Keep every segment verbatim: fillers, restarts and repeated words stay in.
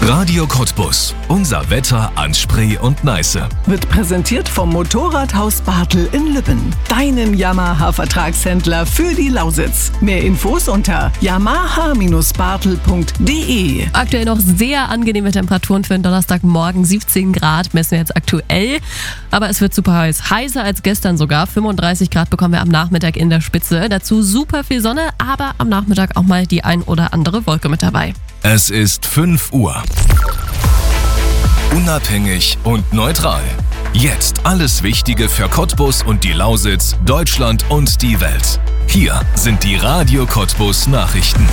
Radio Cottbus. Unser Wetter an Spree und Neiße. Wird präsentiert vom Motorradhaus Bartel in Lübben. Deinem Yamaha-Vertragshändler für die Lausitz. Mehr Infos unter yamaha Bindestrich bartel punkt de. Aktuell noch sehr angenehme Temperaturen für den Donnerstagmorgen. siebzehn Grad messen wir jetzt aktuell. Aber es wird super heiß. Heißer als gestern sogar. fünfunddreißig Grad bekommen wir am Nachmittag in der Spitze. Dazu super viel Sonne, aber am Nachmittag auch mal die ein oder andere Wolke mit dabei. Es ist fünf Uhr. Unabhängig und neutral. Jetzt alles Wichtige für Cottbus und die Lausitz, Deutschland und die Welt. Hier sind die Radio Cottbus Nachrichten.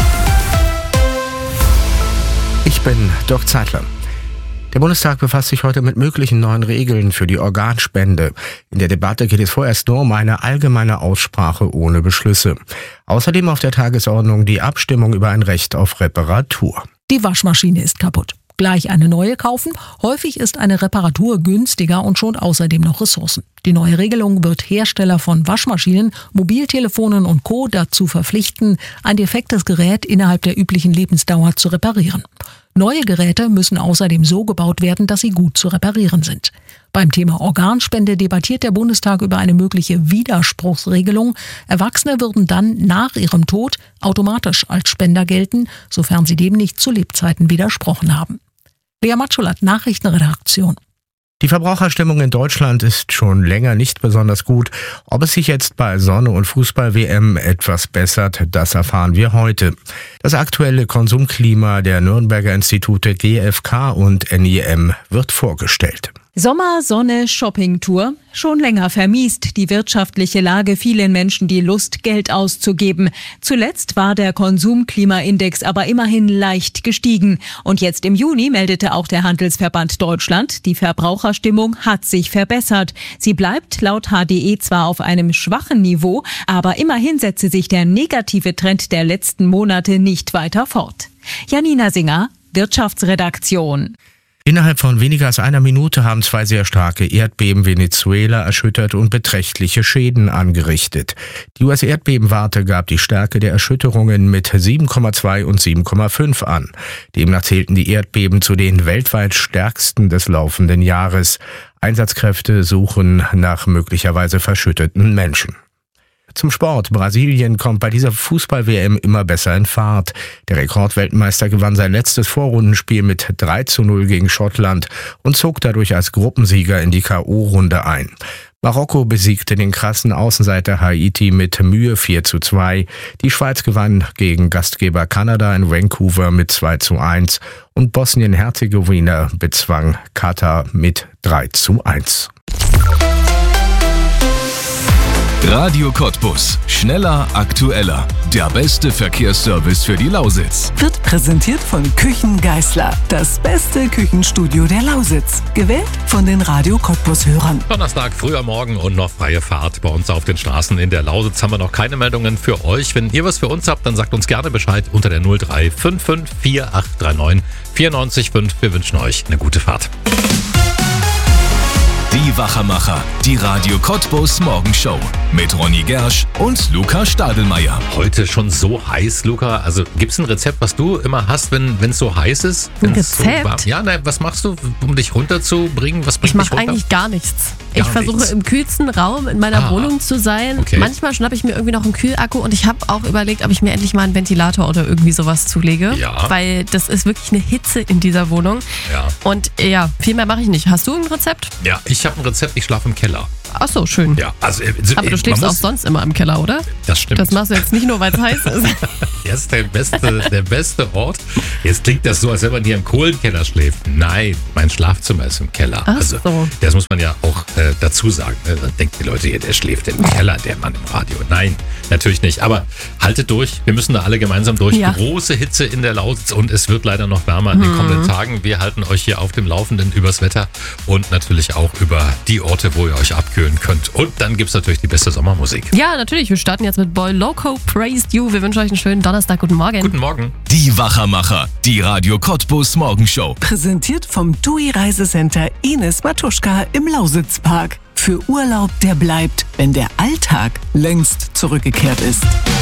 Ich bin Dirk Zeitler. Der Bundestag befasst sich heute mit möglichen neuen Regeln für die Organspende. In der Debatte geht es vorerst nur um eine allgemeine Aussprache ohne Beschlüsse. Außerdem auf der Tagesordnung die Abstimmung über ein Recht auf Reparatur. Die Waschmaschine ist kaputt. Gleich eine neue kaufen? Häufig ist eine Reparatur günstiger und schont außerdem noch Ressourcen. Die neue Regelung wird Hersteller von Waschmaschinen, Mobiltelefonen und Co. dazu verpflichten, ein defektes Gerät innerhalb der üblichen Lebensdauer zu reparieren. Neue Geräte müssen außerdem so gebaut werden, dass sie gut zu reparieren sind. Beim Thema Organspende debattiert der Bundestag über eine mögliche Widerspruchsregelung. Erwachsene würden dann nach ihrem Tod automatisch als Spender gelten, sofern sie dem nicht zu Lebzeiten widersprochen haben. Lea Matschulat, Nachrichtenredaktion. Die Verbraucherstimmung in Deutschland ist schon länger nicht besonders gut. Ob es sich jetzt bei Sonne- und Fußball-W M etwas bessert, das erfahren wir heute. Das aktuelle Konsumklima der Nürnberger Institute G F K und N I M wird vorgestellt. Sommer, Sonne, Shoppingtour. Schon länger vermiest die wirtschaftliche Lage vielen Menschen die Lust, Geld auszugeben. Zuletzt war der Konsumklimaindex aber immerhin leicht gestiegen. Und jetzt im Juni meldete auch der Handelsverband Deutschland, die Verbraucherstimmung hat sich verbessert. Sie bleibt laut H D E zwar auf einem schwachen Niveau, aber immerhin setze sich der negative Trend der letzten Monate nicht weiter fort. Janina Singer, Wirtschaftsredaktion. Innerhalb von weniger als einer Minute haben zwei sehr starke Erdbeben Venezuela erschüttert und beträchtliche Schäden angerichtet. Die U S-Erdbebenwarte gab die Stärke der Erschütterungen mit sieben Komma zwei und sieben Komma fünf an. Demnach zählten die Erdbeben zu den weltweit stärksten des laufenden Jahres. Einsatzkräfte suchen nach möglicherweise verschütteten Menschen. Zum Sport. Brasilien kommt bei dieser Fußball-W M immer besser in Fahrt. Der Rekordweltmeister gewann sein letztes Vorrundenspiel mit drei zu null gegen Schottland und zog dadurch als Gruppensieger in die K O-Runde ein. Marokko besiegte den krassen Außenseiter Haiti mit Mühe vier zu zwei. Die Schweiz gewann gegen Gastgeber Kanada in Vancouver mit zwei zu eins und Bosnien-Herzegowina bezwang Katar mit drei zu eins. Radio Cottbus. Schneller, aktueller. Der beste Verkehrsservice für die Lausitz. Wird präsentiert von Küchen Geisler. Das beste Küchenstudio der Lausitz. Gewählt von den Radio Cottbus-Hörern. Donnerstag, früher Morgen und noch freie Fahrt bei uns auf den Straßen in der Lausitz. Haben wir noch keine Meldungen für euch. Wenn ihr was für uns habt, dann sagt uns gerne Bescheid unter der null drei fünf fünf vier acht drei neun vier neun fünf. Wir wünschen euch eine gute Fahrt. Die Wachermacher, die Radio Cottbus Morgenshow mit Ronny Gersch und Luca Stadelmeier. Heute schon so heiß, Luca. Also gibt's ein Rezept, was du immer hast, wenn es so heiß ist? Ein Rezept? So warm? Ja, nein, was machst du, um dich runterzubringen? Was bringt ich dich runter? mache eigentlich gar nichts. Gar ich versuche nichts. im kühlsten Raum in meiner Ah, Wohnung zu sein. okay. Manchmal schnappe ich mir irgendwie noch einen Kühlakku und ich habe auch überlegt, ob ich mir endlich mal einen Ventilator oder irgendwie sowas zulege. Ja. Weil das ist wirklich eine Hitze in dieser Wohnung. Ja. Und ja, viel mehr mache ich nicht. Hast du ein Rezept? Ja, ich habe ein Rezept, ich schlafe im Keller. Ach so, schön. Ja, also, äh, Aber du schläfst man auch muss, sonst immer im Keller, oder? Das stimmt. Das machst du jetzt nicht nur, weil es heiß ist. Das ist der beste, der beste Ort. Jetzt klingt das so, als wenn man hier im Kohlenkeller schläft. Nein, mein Schlafzimmer ist im Keller. Ach also, so. Das muss man ja auch äh, dazu sagen. Ne? Dann denken die Leute hier, der schläft im Keller, der Mann im Radio. Nein, natürlich nicht. Aber haltet durch. Wir müssen da alle gemeinsam durch. Ja. Große Hitze in der Lausitz und es wird leider noch wärmer in den Mhm. kommenden Tagen. Wir halten euch hier auf dem Laufenden übers Wetter und natürlich auch über die Orte, wo ihr euch abkühlen könnt. Und dann gibt es natürlich die beste Sommermusik. Ja, natürlich. Wir starten jetzt mit Boy Loco, Praised You. Wir wünschen euch einen schönen Donnerstag. Guten Morgen. Guten Morgen. Die Wachermacher, die Radio Cottbus Morgenshow. Präsentiert vom T U I Reisecenter Ines Matuschka im Lausitzpark. Für Urlaub, der bleibt, wenn der Alltag längst zurückgekehrt ist.